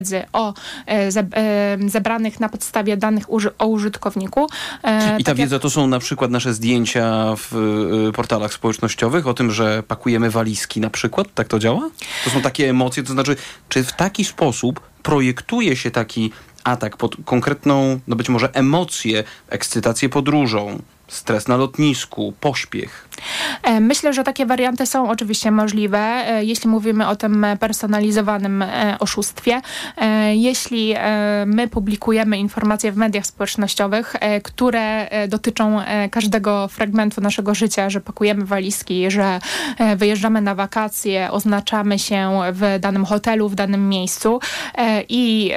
o zebranych na podstawie danych o użytkowniku. I ta wiedza to są na przykład nasze zdjęcia w portalach społecznościowych o tym, że pakujemy walizki na przykład? Tak to działa? To są takie emocje, to znaczy, czy w taki sposób projektuje się taki atak pod konkretną, no być może emocję, ekscytację podróżą, stres na lotnisku, pośpiech? Myślę, że takie warianty są oczywiście możliwe, jeśli mówimy o tym personalizowanym oszustwie. Jeśli my publikujemy informacje w mediach społecznościowych, które dotyczą każdego fragmentu naszego życia, że pakujemy walizki, że wyjeżdżamy na wakacje, oznaczamy się w danym hotelu, w danym miejscu i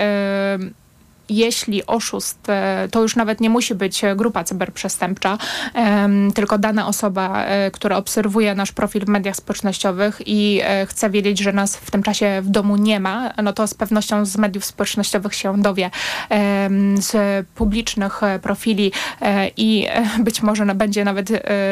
jeśli oszust, to już nawet nie musi być grupa cyberprzestępcza, tylko dana osoba, która obserwuje nasz profil w mediach społecznościowych i chce wiedzieć, że nas w tym czasie w domu nie ma, no to z pewnością z mediów społecznościowych się dowie, z publicznych profili i być może będzie nawet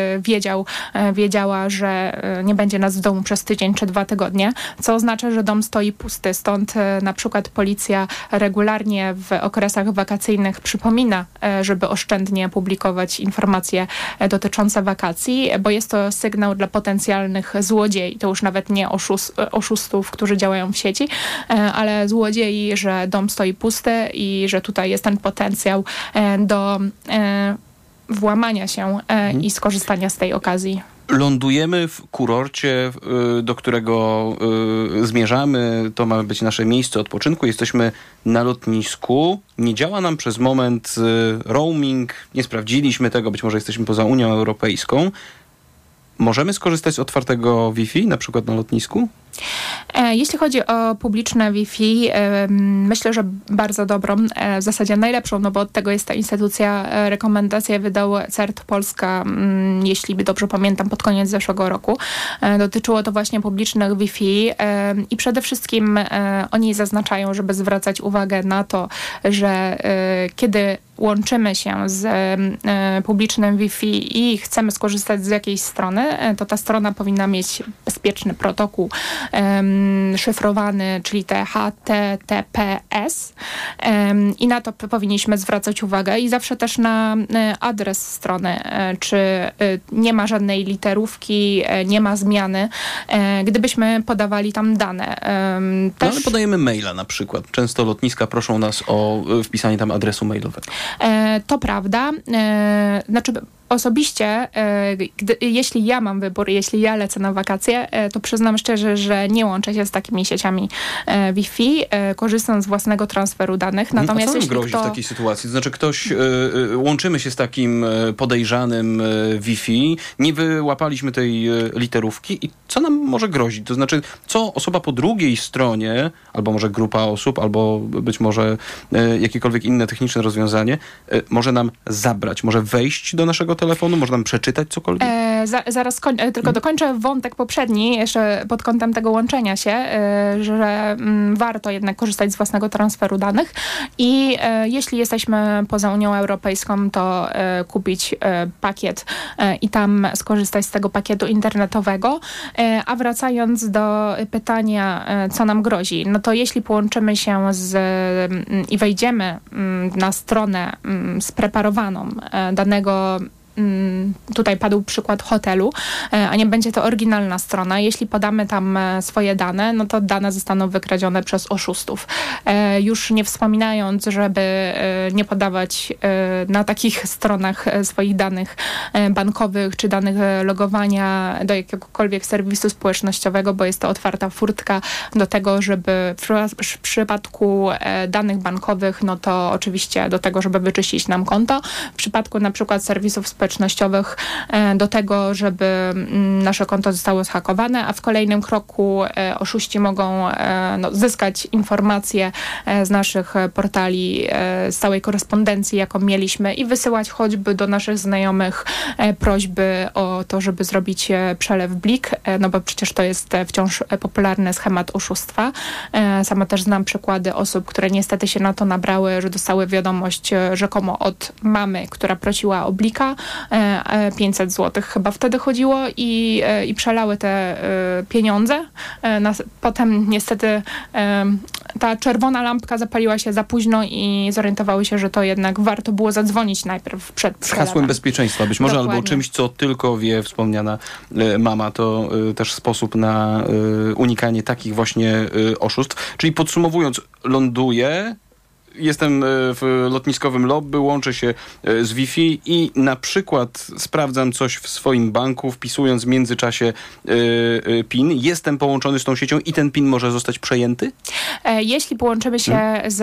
wiedziała, że nie będzie nas w domu przez tydzień czy 2 tygodnie, co oznacza, że dom stoi pusty. Stąd na przykład policja regularnie w okresach wakacyjnych przypomina, żeby oszczędnie publikować informacje dotyczące wakacji, bo jest to sygnał dla potencjalnych złodziei. To już nawet nie oszustów, którzy działają w sieci, ale złodziei, że dom stoi pusty i że tutaj jest ten potencjał do włamania się i skorzystania z tej okazji. Lądujemy w kurorcie, do którego zmierzamy. To ma być nasze miejsce odpoczynku. Jesteśmy na lotnisku. Nie działa nam przez moment roaming. Nie sprawdziliśmy tego. Być może jesteśmy poza Unią Europejską. Możemy skorzystać z otwartego Wi-Fi, na przykład na lotnisku? Jeśli chodzi o publiczne Wi-Fi, myślę, że bardzo dobrą, w zasadzie najlepszą, no bo od tego jest ta instytucja, rekomendację wydał CERT Polska, jeśli dobrze pamiętam, pod koniec zeszłego roku. Dotyczyło to właśnie publicznych Wi-Fi i przede wszystkim oni zaznaczają, żeby zwracać uwagę na to, że kiedy łączymy się z publicznym Wi-Fi i chcemy skorzystać z jakiejś strony, to ta strona powinna mieć bezpieczny protokół szyfrowany, czyli te HTTPS i na to powinniśmy zwracać uwagę i zawsze też na adres strony, czy nie ma żadnej literówki, nie ma zmiany, gdybyśmy podawali tam dane. No, ale podajemy maila na przykład. Często lotniska proszą nas o wpisanie tam adresu mailowego. To prawda. Znaczy osobiście, jeśli ja mam wybór, jeśli ja lecę na wakacje, to przyznam szczerze, że nie łączę się z takimi sieciami Wi-Fi, korzystam z własnego transferu danych. Natomiast a co nam grozi w takiej sytuacji? To znaczy łączymy się z takim podejrzanym Wi-Fi, nie wyłapaliśmy tej literówki i co nam może grozić? To znaczy, co osoba po drugiej stronie, albo może grupa osób, albo być może jakiekolwiek inne techniczne rozwiązanie, może nam zabrać, może wejść do naszego telefonu, może nam przeczytać cokolwiek? Zaraz tylko dokończę wątek poprzedni, jeszcze pod kątem tego łączenia się, że warto jednak korzystać z własnego transferu danych i jeśli jesteśmy poza Unią Europejską, to kupić pakiet i tam skorzystać z tego pakietu internetowego. A wracając do pytania, co nam grozi, no to jeśli połączymy się i wejdziemy na stronę spreparowaną danego, tutaj padł przykład hotelu, a nie będzie to oryginalna strona. Jeśli podamy tam swoje dane, no to dane zostaną wykradzione przez oszustów. Już nie wspominając, żeby nie podawać na takich stronach swoich danych bankowych czy danych logowania do jakiegokolwiek serwisu społecznościowego, bo jest to otwarta furtka do tego, żeby w przypadku danych bankowych, no to oczywiście do tego, żeby wyczyścić nam konto. W przypadku na przykład serwisów społecznościowych do tego, żeby nasze konto zostało zhakowane, a w kolejnym kroku oszuści mogą zyskać informacje z naszych portali, z całej korespondencji, jaką mieliśmy i wysyłać choćby do naszych znajomych prośby o to, żeby zrobić przelew Blik no bo przecież to jest wciąż popularny schemat oszustwa. Sama też znam przykłady osób, które niestety się na to nabrały, że dostały wiadomość rzekomo od mamy, która prosiła o blika, 500 zł chyba wtedy chodziło i przelały te pieniądze. Potem niestety ta czerwona lampka zapaliła się za późno i zorientowały się, że to jednak warto było zadzwonić najpierw przed z hasłem bezpieczeństwa być może, Dokładnie. albo czymś, co tylko wie wspomniana mama. To też sposób na unikanie takich właśnie oszustw. Czyli podsumowując, ląduję, jestem w lotniskowym lobby, łączę się z Wi-Fi i na przykład sprawdzam coś w swoim banku, wpisując w międzyczasie PIN. Jestem połączony z tą siecią i ten PIN może zostać przejęty? Jeśli połączymy się z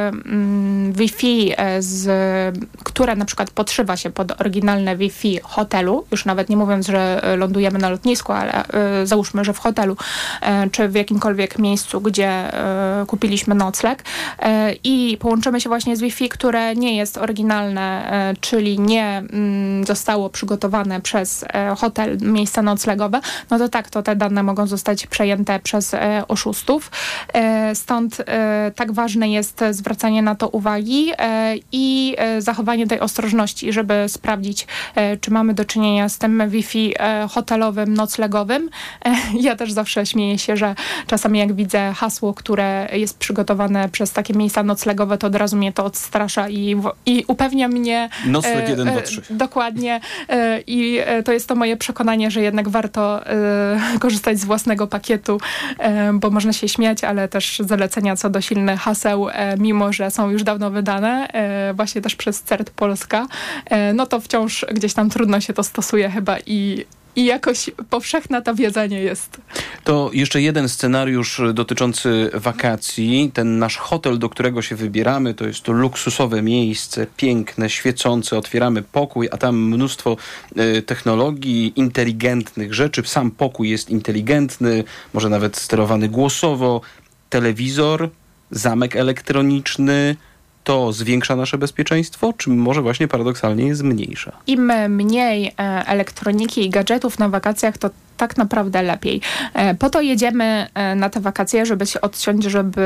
Wi-Fi, które na przykład podszywa się pod oryginalne Wi-Fi hotelu, już nawet nie mówiąc, że lądujemy na lotnisku, ale załóżmy, że w hotelu, czy w jakimkolwiek miejscu, gdzie kupiliśmy nocleg i połączymy się właśnie z Wi-Fi, które nie jest oryginalne, czyli nie zostało przygotowane przez hotel, miejsca noclegowe, no to tak, to te dane mogą zostać przejęte przez oszustów. Stąd tak ważne jest zwracanie na to uwagi i zachowanie tej ostrożności, żeby sprawdzić, czy mamy do czynienia z tym Wi-Fi hotelowym, noclegowym. Ja też zawsze śmieję się, że czasami jak widzę hasło, które jest przygotowane przez takie miejsca noclegowe, to od razu mnie to odstrasza i upewnia mnie... Nocleg 1, 2, 3. Dokładnie. I to jest to moje przekonanie, że jednak warto korzystać z własnego pakietu, bo można się śmiać, ale też zalecenia co do silnych haseł, mimo że są już dawno wydane, właśnie też przez CERT Polska, no to wciąż gdzieś tam trudno się to stosuje chyba i jakoś powszechna ta wiedza nie jest. To jeszcze jeden scenariusz dotyczący wakacji. Ten nasz hotel, do którego się wybieramy, to jest to luksusowe miejsce, piękne, świecące. Otwieramy pokój, a tam mnóstwo technologii, inteligentnych rzeczy. Sam pokój jest inteligentny, może nawet sterowany głosowo. Telewizor, zamek elektroniczny. To zwiększa nasze bezpieczeństwo, czy może właśnie paradoksalnie je zmniejsza? Im mniej elektroniki i gadżetów na wakacjach, to tak naprawdę lepiej. Po to jedziemy na te wakacje, żeby się odciąć, żeby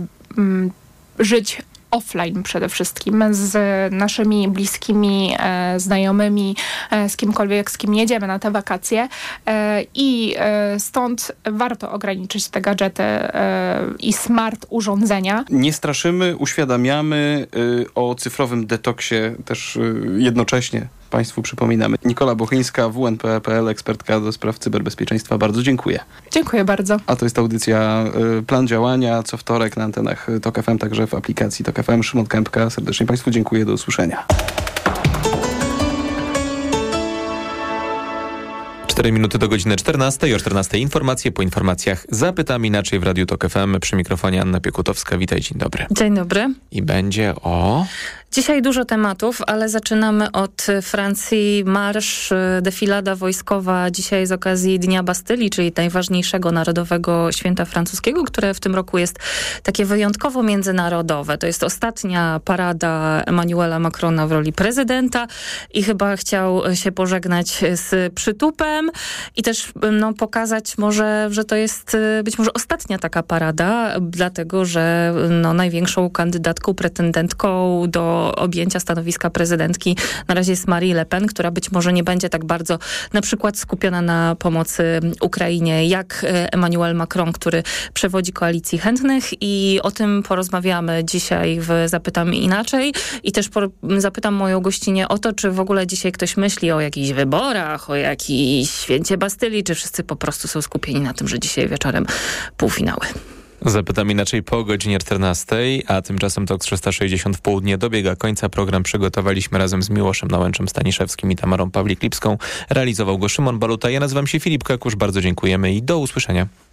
żyć offline przede wszystkim z naszymi bliskimi, znajomymi, z kimkolwiek, z kim jedziemy na te wakacje i stąd warto ograniczyć te gadżety i smart urządzenia. Nie straszymy, uświadamiamy o cyfrowym detoksie też jednocześnie. Państwu przypominamy. Nikola Bochyńska, WNP.pl, ekspertka do spraw cyberbezpieczeństwa. Bardzo dziękuję. Dziękuję bardzo. A to jest audycja Plan Działania co wtorek na antenach TOK FM, także w aplikacji TOK FM. Szymon Kępka. Serdecznie Państwu dziękuję. Do usłyszenia. 4 minuty do godziny 14. O 14 informacje. Po informacjach zapytam inaczej w Radiu TOK FM. Przy mikrofonie Anna Piekutowska. Witaj, dzień dobry. Dzień dobry. I będzie o... Dzisiaj dużo tematów, ale zaczynamy od Francji. Marsz, defilada wojskowa dzisiaj z okazji Dnia Bastylii, czyli najważniejszego narodowego święta francuskiego, które w tym roku jest takie wyjątkowo międzynarodowe. To jest ostatnia parada Emmanuela Macrona w roli prezydenta i chyba chciał się pożegnać z przytupem i też pokazać może, że to jest być może ostatnia taka parada, dlatego że największą kandydatką, pretendentką do objęcia stanowiska prezydentki na razie jest Marine Le Pen, która być może nie będzie tak bardzo na przykład skupiona na pomocy Ukrainie jak Emmanuel Macron, który przewodzi koalicji chętnych i o tym porozmawiamy dzisiaj w Zapytam Inaczej i też zapytam moją gościnię o to, czy w ogóle dzisiaj ktoś myśli o jakichś wyborach, o jakiejś święcie Bastylii, czy wszyscy po prostu są skupieni na tym, że dzisiaj wieczorem półfinały. Zapytam inaczej po godzinie 14, a tymczasem TOK 360 w południe dobiega końca. Program przygotowaliśmy razem z Miłoszem Nałęczem Staniszewskim i Tamarą Pawlik-Lipską. Realizował go Szymon Baluta. Ja nazywam się Filip Kakusz. Bardzo dziękujemy i do usłyszenia.